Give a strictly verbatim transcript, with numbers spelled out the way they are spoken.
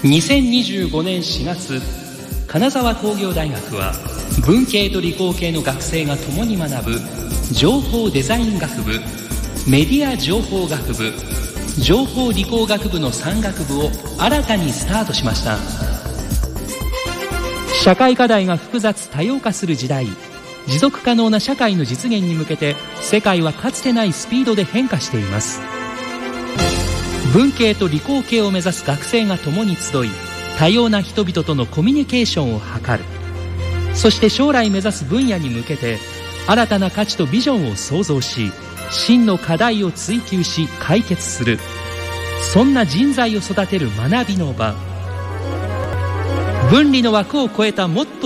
にせんにじゅうごねんしがつ、金沢工業大学は文系と理工系の学生が共に学ぶ情報デザイン学部、メディア情報学部、情報理工学部のさん学部を新たにスタートしました。社会課題が複雑多様化する時代、持続可能な社会の実現に向けて世界はかつてないスピードで変化しています。文系と理工系を目指す学生が共に集い、多様な人々とのコミュニケーションを図る。そして将来目指す分野に向けて新たな価値とビジョンを創造し、真の課題を追求し解決する。そんな人材を育てる学びの場。分離の枠を超えたもっと